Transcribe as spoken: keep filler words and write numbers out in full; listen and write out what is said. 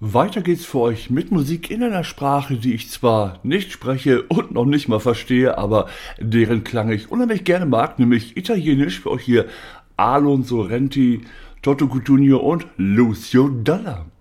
Weiter geht's für euch mit Musik in einer Sprache, die ich zwar nicht spreche und noch nicht mal verstehe, aber deren Klang ich unheimlich gerne mag, nämlich Italienisch. Für euch hier Alon Sorrenti, Toto Cutugno und Lucio Dalla.